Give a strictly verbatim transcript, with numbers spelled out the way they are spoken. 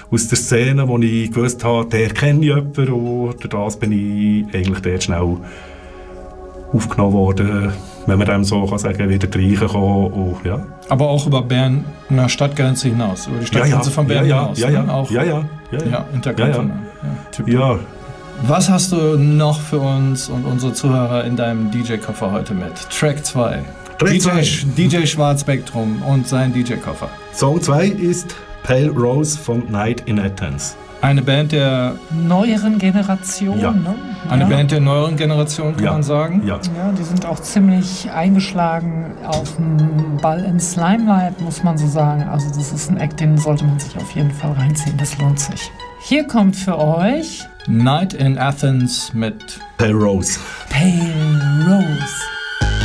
aus der Szene, wo ich gewusst habe, der kenne ich jemanden, und durch das bin ich eigentlich dort schnell aufgenommen worden, wenn man dem so kann sagen, wieder reingekommen. Und, ja. Aber auch über Berner Stadtgrenze hinaus, über die Stadtgrenze ja, ja, von Bern ja, hinaus. Ja, ja, ne? auch, ja, ja, ja, ja, ja, interkontinental. Ja, ja. ja. Was hast du noch für uns und unsere Zuhörer in deinem D J-Koffer heute mit? Track zwei. Track zwei. D J Schwarz Spektrum und sein D J-Koffer. Song zwei ist Pale Rose von Night in Athens. Eine Band der neueren Generation, ja. ne? Eine ja. Band der neueren Generation, kann ja. man sagen. Ja. ja, die sind auch ziemlich eingeschlagen auf dem Ball in Slimelight, muss man so sagen. Also das ist ein Act, den sollte man sich auf jeden Fall reinziehen, das lohnt sich. Hier kommt für euch Night in Athens mit Pale Rose. Pale Rose.